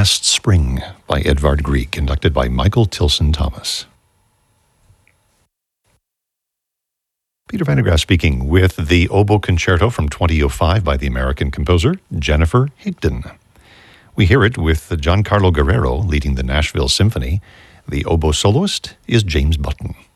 Last Spring by Edvard Grieg, conducted by Michael Tilson Thomas. Peter Van der Graaf speaking with the Oboe Concerto from 2005 by the American composer Jennifer Higdon. We hear it with Giancarlo Guerrero leading the Nashville Symphony. The oboe soloist is James Button.